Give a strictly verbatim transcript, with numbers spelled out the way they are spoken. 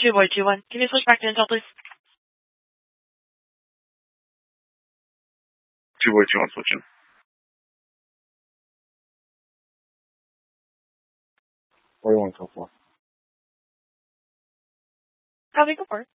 two boy two one. Can you switch back to Intel, please? Two boy two one switching. What do you want to go for? Copy, go for it.